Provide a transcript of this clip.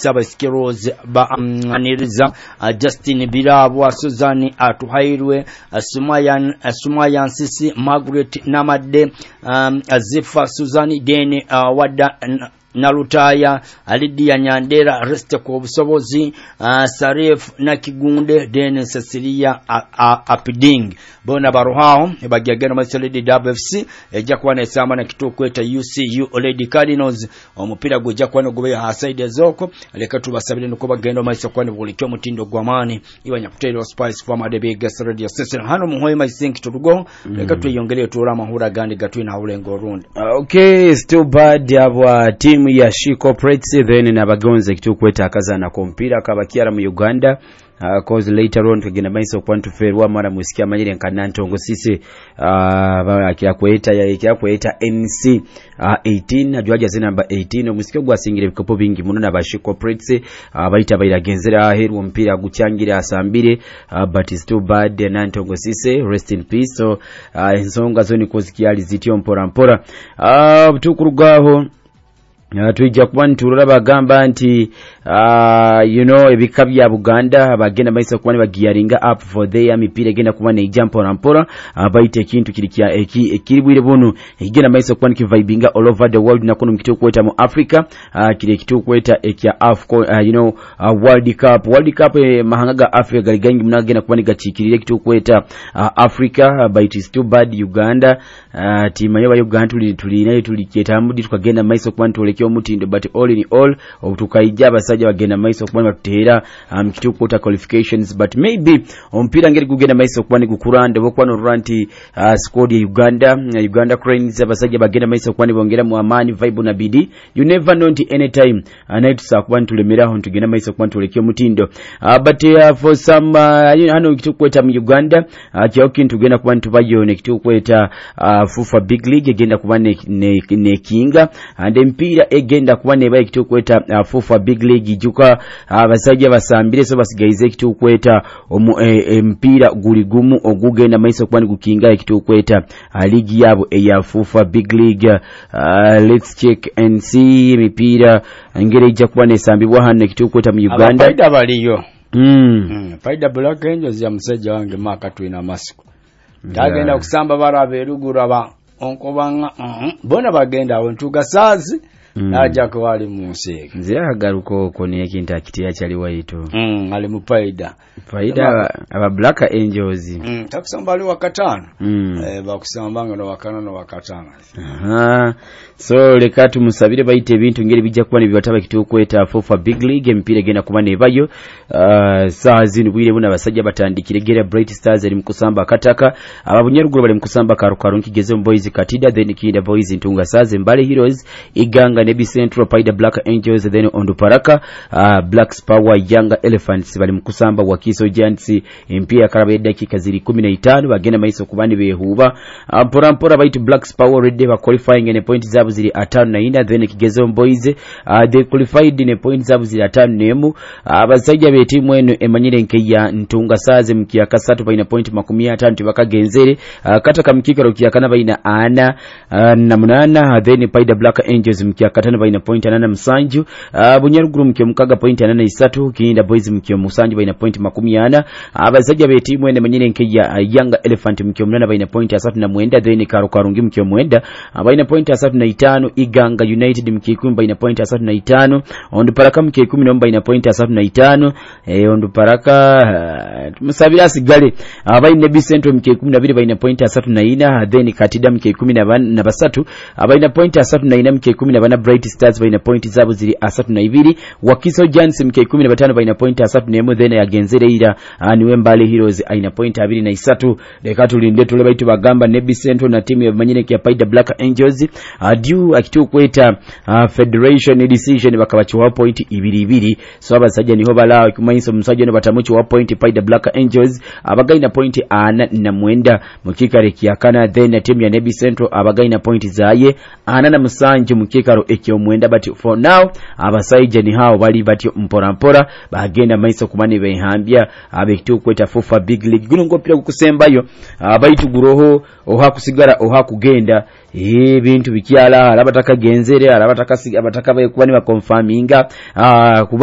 Sabasike Rose aniriza Justin Birabwa Suzanne Atuhairwe Sumaya Nsisi Margaret Namadde Azifa Suzanne Dene Wadda Nalutaya Alidia Nyandera Reste ku obusobozi Sarif Nakigunde Dene Cecilia Apiding bona baruhao ebagagana maseledi WFC ejakwana esamba na kitukweta UCU Lady Cardinals omupira gujakwana gube hasaide zoko aleka tubasabire nuko bagenda maiso kwani bulikyo mutindo gwamani ibanya kutero Spice from the biggest radio station hano muhoye maisinki turugo leka tuyongere tura mahura gandi gatwina ulengo rundi. Okay, still bad yabwa team ya She Corporates then nabagonze kitukweta akazana kompira kabakiara mu Uganda. Cause later on kugenda maiso kwantu ferwa mara musikia manyire nkanantongo sisi kyakweta NC 18 ajwaja zina namba 18 musikia gwasingire bikopo bingi muno na She Corporates abaita bayiragenzera aheru mpira gucyangira asambire but is too bad nantongo sisi rest in peace. So ensonga zoni kozikiali zityo mpora tukurugaho tuijja kuba nturura bagamba nti ebika bya Buganda bagenda maiso kuba bagiyaringa up for their mipira genda kuba ne jump on mpora abaite kintu kirikia ekiribwire bunu igenda maiso kuba kivibinga all over the world nakono mkito kweta mu Africa kile kitu kweta ekya AFCON World Cup mahangaga Africa galigangi munagenda kuba gachikirire kitu kweta Africa but is too bad Uganda team ya Uganda tulinayo tuliketa mudi tukagenda maiso kuba tulekyo mutindo but all in all obutukaija basajja bagenda maiso kuba batera kitu kweta qualifications but maybe ompira ngeri kugenda maiso kuba ni gukurande bokwano ranti squad ya Uganda Cranes abasajja bagenda maiso kuba ni bongera mu amani vibe na bidi you never know until any time night sa kuba tulemeraho tugenda maiso kuba tulekyo mutindo but for some hano kitu kweta mu Uganda kyokin tugenda kuba tubayone kitu kweta FUFA Big League egenda kuba ne kinga and empira egenda kuba ne bayi kitu kweta FUFA Big League juka abasajja basambire so basigaize kitu kweta empira guli gumu ogugenda maiso kuba gukinga kitu kweta ligi yabo eya FUFA Big League. Let's check and see mipira ngere ija kuba ne sambibwa hano kitu kweta mu Uganda faida baliyo faida Black Angels ya mseja wange maka tuina masiku tagenda kusamba barabe rugura onkobanga bona bagenda ontuga sazi naja ko wali museke nzira hagaruko kone ekintu akitiya cyali waito ali mu faida aba Black Angels takusamba ali wakatano bakusambanga no wakana no wakatano so leka tumusabire bayite bintu ngeri bijja kuba nibibataba kitukweta FUFA Big League empire gena kuba nebayo saa zino bwire buna basajja batandikire gera Bright Stars ali mukusamba kataka ababunyaruguru bali mukusamba karukaru nkigeze boys katida then kinda boys ntunga saze mbale heroes iganga nebi central paida Black Angels then onduparaka Black Power Young Elephants bali mukusamba wakiso giants empire karabe dakika ziri 15 bagenda maiso kubani behuba mpora bayite Black Power Red ba qualifying ne points zabu ziri 5 then kigezo boys they qualified ne points zabu ziri 5 abasajja be timu eno emanyire nkeya ntunga saze mkiya kasatu baina point 50 bakagenzere kataka mkikaro kiyakana baina ana na munana then paida Black Angels mkiya katana baina point 8 msanju bunyaruguru mkiya mukaga point 8 kinda boys mkiya musanju baina point 40 abasajja be timu eno emanyire nkeya Young Elephant mkiya munana baina point 39 then karukarungi mkiya mwenda baina point 35 iganga United mkikumba ina point 35 onduparaka mkikumba nomba ina point 35 onduparaka musabira sigale abaine Bicentro mkikumba baina point 34 then katida mkikumba na basatu abaina point 34 mkikumba na Bright Stars baina point zabo ziri 32 wakiso Giants mkikumba 5 baina point 34 then yagenzere ira niwe mbale heroes aina point 23 leka tulinde tule baitu bagamba ne Bicentro na timu ya manyine kia paida Black Angels due akitu kweta federation decision bakabachiwa point 22 so abasajja niho bala kumanyiso musajja ne batamuchi wa point paida Black Angels abagaina point 4 mukikare kiyakana then team ya Nebi Central abagaina point zaye 47 mukikaro ekyo mwenda but for now abasajja ni hao bali batyo mpora bagenda maiso kumani behambya abekitu kweta FUFA Big League gunongo pira kusembayo abaitu guroho oha kusigara oha kugenda bintu bikyala alabataka genzere alabataka baye kuba ni ba confirminga kuba